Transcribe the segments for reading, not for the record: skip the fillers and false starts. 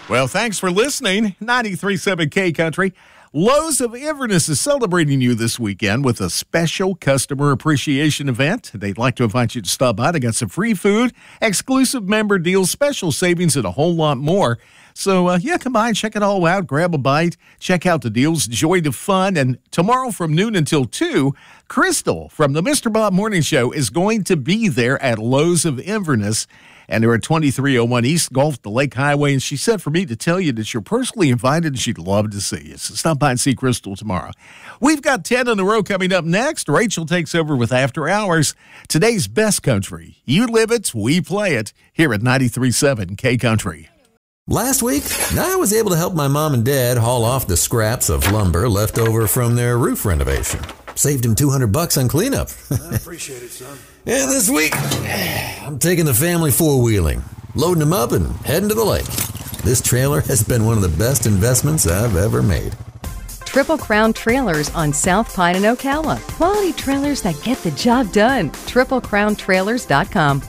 Well, thanks for listening. 93.7 K Country. Lowe's of Inverness is celebrating you this weekend with a special customer appreciation event. They'd like to invite you to stop by. They got some free food, exclusive member deals, special savings, and a whole lot more. So, come by and check it all out. Grab a bite, check out the deals, enjoy the fun. And tomorrow from noon until 2, Crystal from the Mr. Bob Morning Show is going to be there at Lowe's of Inverness. And they're at 2301 East Gulf, the Lake Highway. And she said for me to tell you that you're personally invited and she'd love to see you. So stop by and see Crystal tomorrow. We've got 10 in a row coming up next. Rachel takes over with After Hours. Today's best country. You live it, we play it here at 93.7 K Country. Last week, I was able to help my mom and dad haul off the scraps of lumber left over from their roof renovation. Saved him $200 on cleanup. I appreciate it, son. Yeah, this week, I'm taking the family four-wheeling, loading them up and heading to the lake. This trailer has been one of the best investments I've ever made. Triple Crown Trailers on South Pine and Ocala. Quality trailers that get the job done. TripleCrownTrailers.com.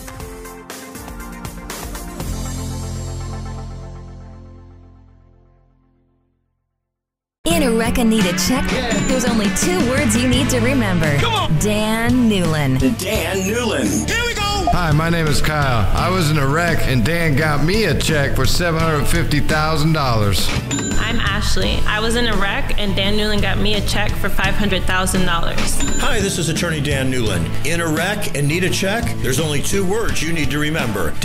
In a wreck and need a check? There's only 2 words you need to remember. Come on! Dan Newlin. Dan Newlin. Here we go! Hi, my name is Kyle. I was in a wreck and Dan got me a check for $750,000. I'm Ashley. I was in a wreck and Dan Newlin got me a check for $500,000. Hi, this is attorney Dan Newlin. In a wreck and need a check? There's only 2 words you need to remember.